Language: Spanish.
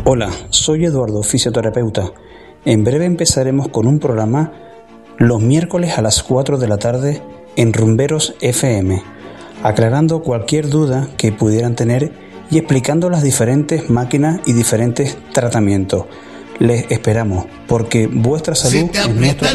Hola, soy Eduardo, fisioterapeuta. En breve empezaremos con un programa los miércoles a las 4 de la tarde en Rumberos FM, aclarando cualquier duda que pudieran tener y explicando las diferentes máquinas y diferentes tratamientos. Les esperamos, porque vuestra salud es nuestra